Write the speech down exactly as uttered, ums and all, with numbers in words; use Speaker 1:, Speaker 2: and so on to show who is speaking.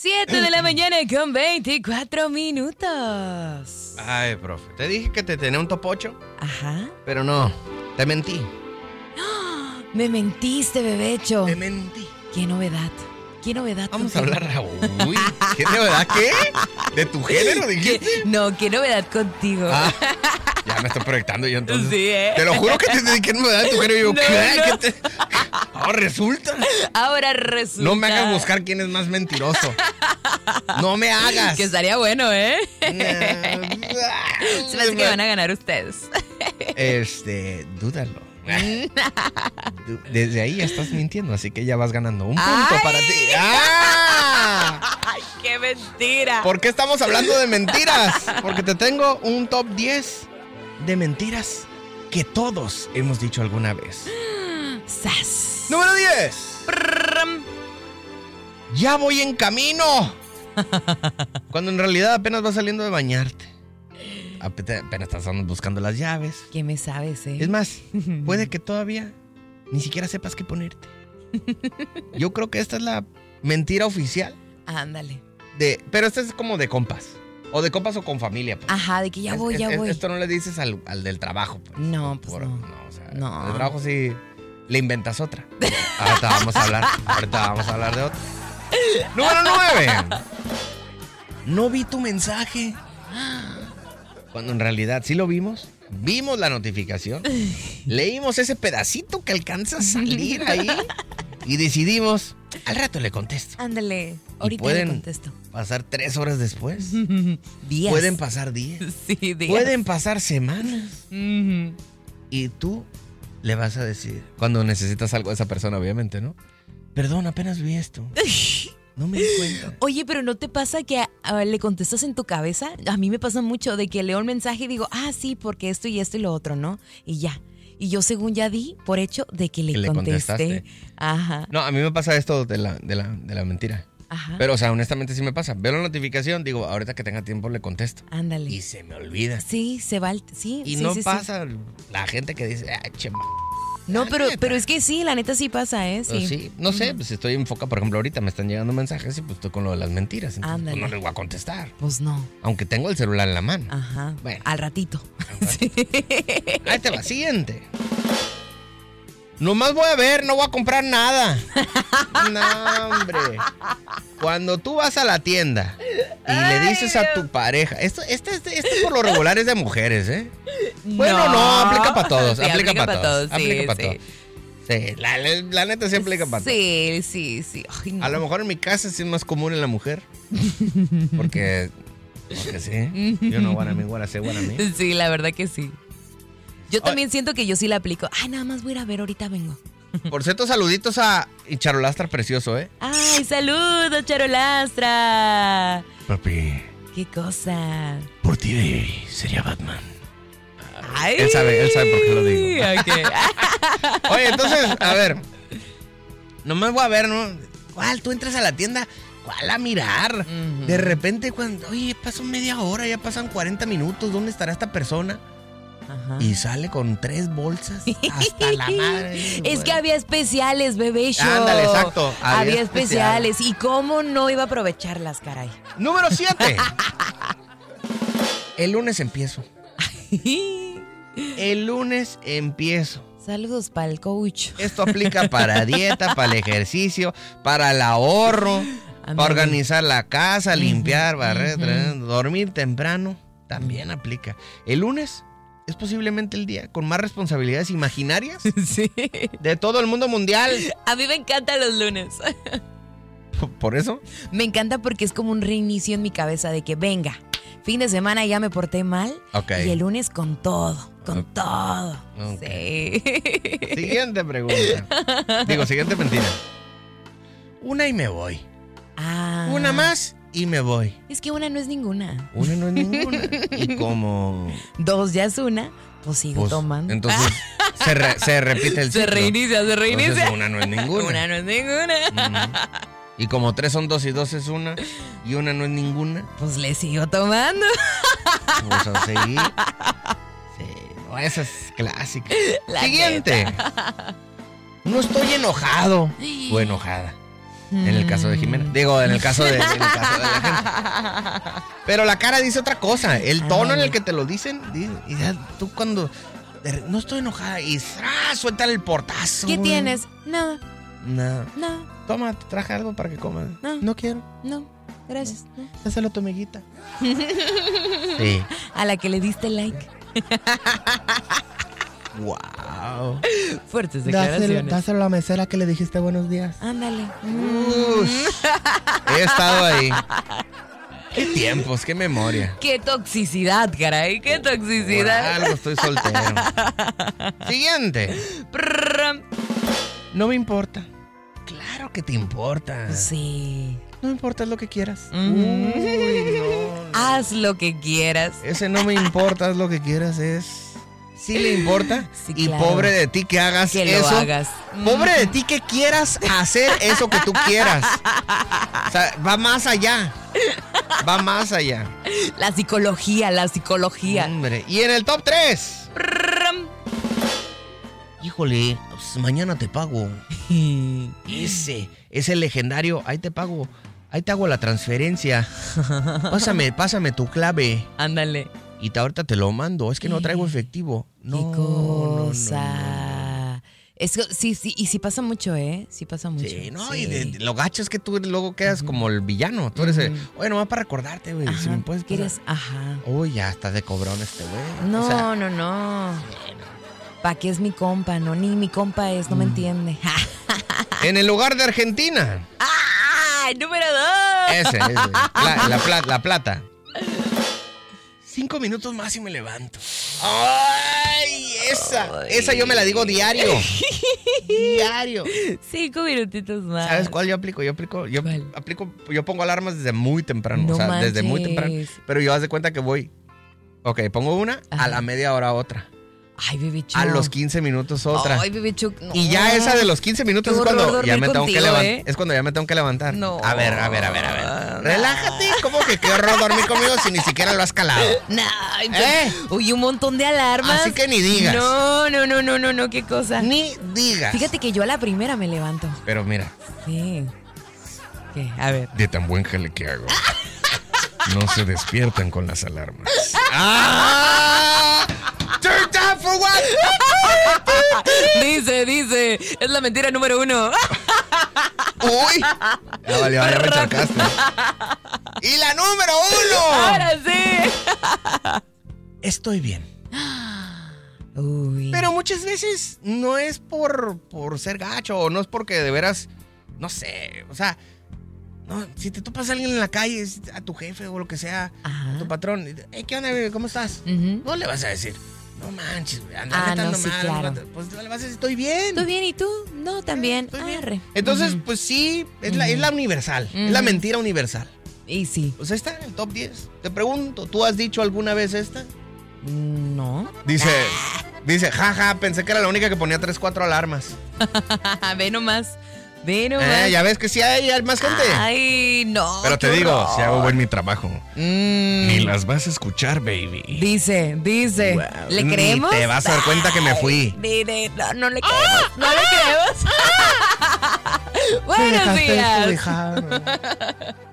Speaker 1: siete de la mañana con veinticuatro minutos.
Speaker 2: Ay, profe, te dije que te tenía un top ocho.
Speaker 1: Ajá.
Speaker 2: Pero no, te mentí.
Speaker 1: Me mentiste, bebecho.
Speaker 2: Te mentí.
Speaker 1: Qué novedad. Qué novedad.
Speaker 2: Vamos a
Speaker 1: contigo.
Speaker 2: hablar, uy, ¿qué novedad? ¿Qué? ¿De tu género dijiste?
Speaker 1: ¿Qué? No, qué novedad contigo.
Speaker 2: Ah, ya me estoy proyectando yo entonces.
Speaker 1: Sí, ¿eh?
Speaker 2: Te lo juro que te dije, ¿qué novedad de tu género? Y yo,
Speaker 1: No,
Speaker 2: ¿qué?
Speaker 1: no.
Speaker 2: ¿Qué te... Ahora resulta.
Speaker 1: Ahora resulta.
Speaker 2: No me hagas buscar quién es más mentiroso. No me hagas.
Speaker 1: Que estaría bueno, ¿eh? Se me hace que
Speaker 2: No.
Speaker 1: van a ganar ustedes.
Speaker 2: Este, dúdalo. Desde ahí ya estás mintiendo, así que ya vas ganando un punto
Speaker 1: Ay.
Speaker 2: para ti. ¡Ah!
Speaker 1: ¡Ay, qué mentira!
Speaker 2: ¿Por qué estamos hablando de mentiras? Porque te tengo un top diez de mentiras que todos hemos dicho alguna vez.
Speaker 1: ¡Sas!
Speaker 2: Número diez.
Speaker 1: Prrrram.
Speaker 2: Ya voy en camino. Cuando en realidad apenas vas saliendo de bañarte. Ape- Apenas estás buscando las llaves.
Speaker 1: ¿Qué me sabes, eh?
Speaker 2: Es más, puede que todavía ni siquiera sepas qué ponerte. Yo creo que esta es la mentira oficial
Speaker 1: Ándale.
Speaker 2: de, pero esta es como de compas. O de compas o con familia, pues.
Speaker 1: Ajá, de que ya
Speaker 2: Es-
Speaker 1: voy,
Speaker 2: es-
Speaker 1: ya
Speaker 2: es-
Speaker 1: voy.
Speaker 2: Esto no le dices al, al del trabajo, pues.
Speaker 1: No, pues no.
Speaker 2: o sea,
Speaker 1: No.
Speaker 2: El trabajo sí le inventas otra. Ahorita vamos a hablar, ahorita vamos a hablar de otra. Número nueve. No vi tu mensaje. Cuando en realidad sí lo vimos. Vimos la notificación. Leímos ese pedacito que alcanza a salir ahí. Y decidimos, al rato le contesto.
Speaker 1: Ándale,
Speaker 2: Y
Speaker 1: ahorita
Speaker 2: pueden
Speaker 1: le contesto.
Speaker 2: pasar tres horas después.
Speaker 1: Días.
Speaker 2: Pueden pasar días.
Speaker 1: Sí, días.
Speaker 2: Pueden pasar semanas.
Speaker 1: Ujú.
Speaker 2: Y tú le vas a decir, cuando necesitas algo de esa persona, obviamente, ¿no? Perdón, apenas vi esto. No me di cuenta.
Speaker 1: Oye, pero ¿no te pasa que ah, le contestas en tu cabeza? A mí me pasa mucho de que leo el mensaje y digo, ah, sí, porque esto y esto y lo otro, ¿no? Y ya. Y yo según ya di por hecho de que le,
Speaker 2: Que le
Speaker 1: contesté.
Speaker 2: contestaste.
Speaker 1: Ajá,
Speaker 2: No, a mí me pasa esto de la, de la, de la mentira.
Speaker 1: ajá.
Speaker 2: Pero, o sea, honestamente sí me pasa. Veo la notificación, digo, ahorita que tenga tiempo le contesto.
Speaker 1: Ándale.
Speaker 2: Y se me olvida.
Speaker 1: Sí, se va el... Sí,
Speaker 2: Y
Speaker 1: sí,
Speaker 2: no
Speaker 1: sí, sí.
Speaker 2: pasa la gente que dice, ah, che, ma-".
Speaker 1: No,
Speaker 2: La
Speaker 1: pero,
Speaker 2: neta.
Speaker 1: pero es que sí, la neta sí pasa, ¿eh?
Speaker 2: Pues
Speaker 1: Sí.
Speaker 2: sí, no sé, pues estoy en foca, por ejemplo, ahorita me están llegando mensajes y pues estoy con lo de las mentiras. Entonces,
Speaker 1: Ándale.
Speaker 2: pues, no les voy a contestar.
Speaker 1: Pues no.
Speaker 2: Aunque tengo el celular en la mano.
Speaker 1: Ajá.
Speaker 2: Bueno.
Speaker 1: Al ratito.
Speaker 2: Ahí te va, siguiente. Nomás voy a ver, no voy a comprar nada. No, hombre. Cuando tú vas a la tienda y le dices a tu pareja, esto, este, este, este por lo regular es de mujeres, ¿eh? Bueno, no, aplica para todos,
Speaker 1: Sí,
Speaker 2: aplica, para todos,
Speaker 1: sí,
Speaker 2: aplica para
Speaker 1: sí.
Speaker 2: todos. Sí, la, la- la neta sí aplica para todos.
Speaker 1: Sí, sí, sí. Ay, no.
Speaker 2: A lo mejor en mi casa sí es más común en la mujer. Porque, porque sí. Yo no wanna me, wanna say, wanna me.
Speaker 1: Sí, la verdad que sí. Yo
Speaker 2: Ay.
Speaker 1: también siento que yo sí la aplico. Ay, nada más voy a ir a ver, ahorita vengo.
Speaker 2: Por cierto, saluditos a Charolastra Precioso, ¿eh?
Speaker 1: Ay, saludos, Charolastra.
Speaker 2: Papi,
Speaker 1: Qué cosa.
Speaker 2: por ti sería Batman.
Speaker 1: Ay.
Speaker 2: Él sabe, él sabe por qué lo digo.
Speaker 1: Ok.
Speaker 2: Oye, entonces, a ver. Nomás voy a ver, ¿no? ¿Cuál? Tú entras a la tienda, ¿cuál a mirar?
Speaker 1: Ujú.
Speaker 2: De repente, cuando, oye, pasó media hora, ya pasan cuarenta minutos, ¿dónde estará esta persona?
Speaker 1: Ajá.
Speaker 2: Y sale con tres bolsas hasta la madre.
Speaker 1: Es que había especiales, bebé show.
Speaker 2: Ándale, exacto, había
Speaker 1: Había, especiales. ¿Y cómo no iba a aprovecharlas, caray?
Speaker 2: Número siete. El lunes empiezo. El lunes empiezo.
Speaker 1: Saludos para el coach.
Speaker 2: Esto aplica para dieta, para el ejercicio, para el ahorro,
Speaker 1: Ándale.
Speaker 2: para organizar la casa, limpiar, barrer,
Speaker 1: ujú.
Speaker 2: traer, dormir temprano. También aplica. El lunes es posiblemente el día con más responsabilidades imaginarias
Speaker 1: Sí.
Speaker 2: de todo el mundo mundial.
Speaker 1: A mí me encantan los lunes.
Speaker 2: Por eso.
Speaker 1: Me encanta porque es como un reinicio en mi cabeza de que venga, fin de semana ya me porté mal
Speaker 2: Ok.
Speaker 1: y el lunes con todo, con
Speaker 2: Ok.
Speaker 1: todo.
Speaker 2: Ok.
Speaker 1: Sí.
Speaker 2: Siguiente pregunta. Digo, siguiente mentira. Una y me voy.
Speaker 1: Ah.
Speaker 2: Una más y me voy.
Speaker 1: Es que una no es ninguna.
Speaker 2: Una no es ninguna. Y como...
Speaker 1: Dos ya es una, pues sigo
Speaker 2: pues,
Speaker 1: tomando.
Speaker 2: entonces se, re- se repite el
Speaker 1: se
Speaker 2: ciclo.
Speaker 1: reinicia, se reinicia.
Speaker 2: Entonces una no es ninguna.
Speaker 1: Una no es ninguna.
Speaker 2: Ujú. Y como tres son dos y dos es una y una no es ninguna,
Speaker 1: Pues le sigo tomando.
Speaker 2: pues a seguir. Sí, no, esa es clásica.
Speaker 1: La
Speaker 2: Siguiente. No estoy enojado o enojada. En el caso de Jimena. Digo, en el caso de, en el caso de la gente. Pero la cara dice otra cosa. El tono en el que te lo dicen. Y ya tú cuando... No estoy enojada y ¡ah! Sueltan el portazo.
Speaker 1: ¿Qué tienes? Nada.
Speaker 2: No.
Speaker 1: No.
Speaker 2: Toma, te traje algo para que comas.
Speaker 1: No.
Speaker 2: No quiero.
Speaker 1: No. Gracias. No.
Speaker 2: Dáselo a tu amiguita. Sí.
Speaker 1: A la que le diste like.
Speaker 2: Wow.
Speaker 1: Fuertes declaraciones.
Speaker 2: Dáselo, dáselo a la mesera que le dijiste buenos días.
Speaker 1: Ándale.
Speaker 2: Ush, he estado ahí. Qué tiempos, qué memoria.
Speaker 1: Qué toxicidad, caray. Qué toxicidad.
Speaker 2: Por algo estoy soltero. Siguiente. No me importa. Claro que te importa.
Speaker 1: Sí.
Speaker 2: No me importa, es lo que quieras.
Speaker 1: Mm.
Speaker 2: Uy, no, no.
Speaker 1: Haz lo que quieras.
Speaker 2: Ese no me importa, haz lo que quieras es... Sí le importa.
Speaker 1: Sí,
Speaker 2: y
Speaker 1: claro.
Speaker 2: pobre de ti que hagas
Speaker 1: Que
Speaker 2: eso.
Speaker 1: lo hagas.
Speaker 2: Pobre de ti que quieras hacer eso que tú quieras. O sea, va más allá. Va más allá.
Speaker 1: La psicología, la psicología.
Speaker 2: Hombre. Y en el top tres. Híjole, pues mañana te pago. Ese, ese legendario. Ahí te pago. Ahí te hago la transferencia. Pásame, pásame tu clave.
Speaker 1: Ándale.
Speaker 2: Y te, ahorita te lo mando. Es que no traigo efectivo. No,
Speaker 1: Qué cosa.
Speaker 2: No, no.
Speaker 1: Es que, sí, sí, y sí pasa mucho, ¿eh? Sí pasa mucho.
Speaker 2: Sí, no,
Speaker 1: sí.
Speaker 2: y de, de, lo gacho es que tú luego quedas uh-huh. como el villano. Tú eres
Speaker 1: uh-huh.
Speaker 2: el, oye, nomás para recordarte, güey. Si me puedes
Speaker 1: ¿Quieres? Ajá.
Speaker 2: Uy, ya está de cobrón este güey.
Speaker 1: No,
Speaker 2: o sea,
Speaker 1: no, no. ¿Para qué es mi compa? No, ni mi compa es, no mm. me entiende.
Speaker 2: En el lugar de Argentina.
Speaker 1: ¡Ah! ¡Número dos!
Speaker 2: Ese, ese. La, la, plata, la plata. Cinco minutos más y me levanto. ¡Ay! Esa. Ay. Esa yo me la digo diario. Diario.
Speaker 1: Cinco minutitos más.
Speaker 2: ¿Sabes cuál yo aplico? Yo aplico, yo
Speaker 1: ¿Cuál?
Speaker 2: aplico, yo pongo alarmas desde muy temprano.
Speaker 1: No
Speaker 2: o sea,
Speaker 1: manches.
Speaker 2: desde muy temprano. Pero yo haz de cuenta que voy. Ok, pongo una, ajá. a la media hora otra.
Speaker 1: Ay, bebé Chuck.
Speaker 2: A los quince minutos otra.
Speaker 1: Ay, bebé Chuck. No.
Speaker 2: Y ya esa de los quince minutos es cuando ya me tengo
Speaker 1: contigo,
Speaker 2: que levantar.
Speaker 1: ¿eh?
Speaker 2: Es cuando ya me tengo que levantar.
Speaker 1: No.
Speaker 2: A ver, a ver, a ver, a ver. Relájate. ¿Cómo que qué horror dormir conmigo si ni siquiera lo has calado?
Speaker 1: No.
Speaker 2: ¿Eh?
Speaker 1: Uy, un montón de alarmas.
Speaker 2: Así que ni digas.
Speaker 1: No, no, no, no, no, no, qué cosa.
Speaker 2: Ni digas.
Speaker 1: Fíjate que yo a la primera me levanto.
Speaker 2: Pero mira.
Speaker 1: Sí. ¿Qué? A ver.
Speaker 2: De tan buen jale que hago. No se despiertan con las alarmas. ¡Ah! Turn down for what?
Speaker 1: Dice, dice. Es la mentira número uno.
Speaker 2: Uy. Ya valió, ya me chocaste. Y la número uno.
Speaker 1: Ahora sí.
Speaker 2: Estoy bien.
Speaker 1: Uy.
Speaker 2: Pero muchas veces no es por, por ser gacho o no es porque de veras, no sé, o sea... No, si te topas a alguien en la calle, a tu jefe o lo que sea,
Speaker 1: ajá.
Speaker 2: a tu patrón, hey, ¿qué onda, bebé? ¿Cómo estás?
Speaker 1: Uh-huh.
Speaker 2: No le vas a decir, no manches, güey, anda
Speaker 1: ah, no,
Speaker 2: mal,
Speaker 1: sí, claro.
Speaker 2: pues le vas a decir, estoy bien.
Speaker 1: ¿Estoy bien y tú? No, también.
Speaker 2: Estoy bien.
Speaker 1: Arre.
Speaker 2: Entonces,
Speaker 1: uh-huh.
Speaker 2: pues sí, es, uh-huh. la, es la universal, uh-huh. es la mentira universal.
Speaker 1: Y sí.
Speaker 2: Pues está en el top diez. Te pregunto, ¿tú has dicho alguna vez esta?
Speaker 1: No.
Speaker 2: Dice, ah. dice, jaja, pensé que era la única que ponía tres, cuatro alarmas.
Speaker 1: Ve nomás. Ve nomás.
Speaker 2: Eh, ya ves que sí hay, hay más gente.
Speaker 1: Ay, no.
Speaker 2: Pero te digo, horror. Si hago buen mi trabajo.
Speaker 1: Mm.
Speaker 2: Ni las vas a escuchar, baby.
Speaker 1: Dice, dice. Wow. ¿Le creemos?
Speaker 2: Ni te vas a dar cuenta que me fui.
Speaker 1: Ay, de, no, no le creemos. ¡Ah! No le creemos. Buenos días.